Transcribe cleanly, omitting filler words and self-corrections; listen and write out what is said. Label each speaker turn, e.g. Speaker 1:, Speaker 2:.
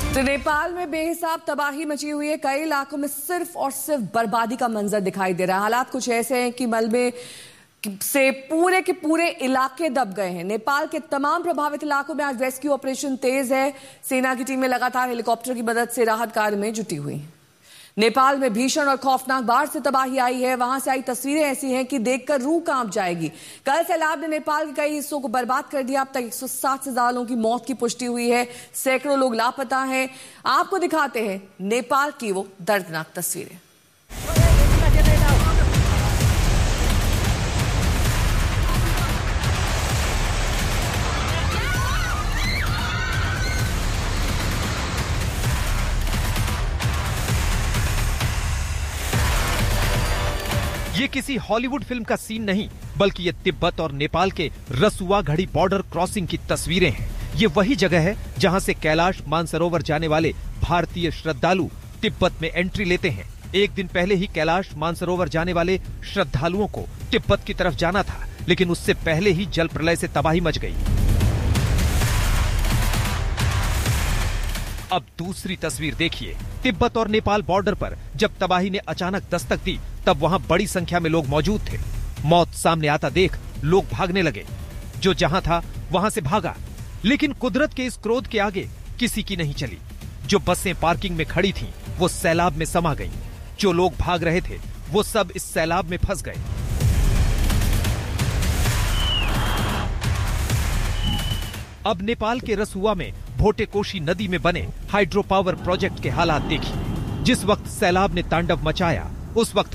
Speaker 1: तो नेपाल में बेहिसाब तबाही मची हुई है। कई इलाकों में सिर्फ और सिर्फ बर्बादी का मंजर दिखाई दे रहा है। हालात कुछ ऐसे हैं कि मलबे से पूरे के पूरे इलाके दब गए हैं। नेपाल के तमाम प्रभावित इलाकों में आज रेस्क्यू ऑपरेशन तेज है। सेना की टीमें लगातार हेलीकॉप्टर की मदद से राहत कार्य में जुटी हुई हैं। नेपाल में भीषण और खौफनाक बाढ़ से तबाही आई है। वहां से आई तस्वीरें ऐसी हैं कि देखकर रूह कांप जाएगी। कल सैलाब ने नेपाल के कई हिस्सों को बर्बाद कर दिया। अब तक 160 से ज्यादा लोगों की मौत की पुष्टि हुई है। सैकड़ों लोग लापता हैं। आपको दिखाते हैं नेपाल की वो दर्दनाक तस्वीरें।
Speaker 2: ये किसी हॉलीवुड फिल्म का सीन नहीं, बल्कि ये तिब्बत और नेपाल के रसुआ घड़ी बॉर्डर क्रॉसिंग की तस्वीरें हैं। ये वही जगह है जहां से कैलाश मानसरोवर जाने वाले भारतीय श्रद्धालु तिब्बत में एंट्री लेते हैं। एक दिन पहले ही कैलाश मानसरोवर जाने वाले श्रद्धालुओं को तिब्बत की तरफ जाना था, लेकिन उससे पहले ही जल प्रलय से तबाही मच गई। अब दूसरी तस्वीर देखिए। तिब्बत और नेपाल बॉर्डर पर जब तबाही ने अचानक दस्तक दी, तब वहां बड़ी संख्या में लोग मौजूद थे। मौत सामने आता देख लोग भागने लगे। जो जहां था वहां से भागा, लेकिन कुदरत के इस क्रोध के आगे किसी की नहीं चली। जो बसें पार्किंग में खड़ी थीं, वो सैलाब में समा गईं। जो लोग भाग रहे थे, वो सब इस सैलाब में फंस गए। अब नेपाल के रसुआ में भोटेकोशी नदी में बने हाइड्रो पावर प्रोजेक्ट के हालात देखिए। जिस वक्त सैलाब ने तांडव मचाया, उस वक्त